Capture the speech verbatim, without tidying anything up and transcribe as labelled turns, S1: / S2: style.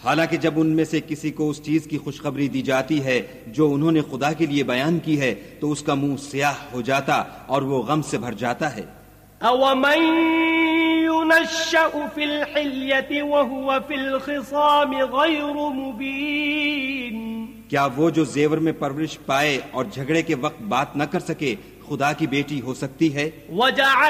S1: हालांकि जब उनमें से किसी को उस चीज की खुशखबरी दी जाती है जो उन्होंने खुदा के लिए बयान की है तो उसका मुंह स्याह हो जाता और वो गम से भर जाता है।
S2: अवमन युनश्शअ फिल हिल्यति वहुव फिल खिसाम गैर मुबीन,
S1: क्या वो जो जेवर में परवरिश पाए और झगड़े के वक्त बात न कर सके खुदा की बेटी हो सकती है?
S2: वजअल